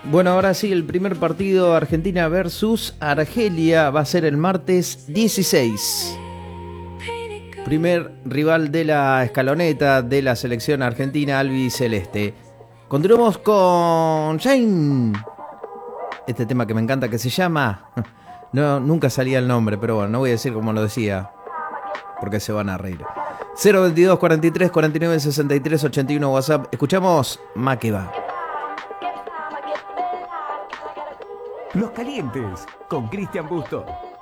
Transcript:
Bueno, ahora sí, el primer partido Argentina versus Argelia va a ser el martes 16. Primer rival de la escaloneta de la selección argentina albiceleste. Continuamos con Jane. Este tema que me encanta que se llama... No, nunca salía el nombre, pero bueno, no voy a decir como lo decía, porque se van a reír. 022 43 49 63 81 WhatsApp. Escuchamos Makeba. Los Calientes, con Cristian Busto.